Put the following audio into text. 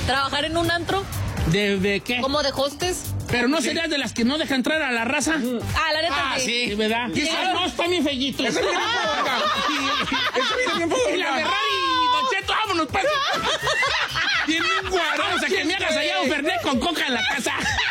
¿Trabajar en un antro? ¿De qué? ¿Como de hostes? Pero no serías de las que no deja entrar a la raza. Ah, la neta sí. Sí, ¿verdad? ¿Qué Ah, no, está bien fellito. Eso viene bien Y la Ferrari, Don Cheto, vámonos, pues. Tiene un guarón. O sea, que me hagas allá un Fernet con coca en la casa.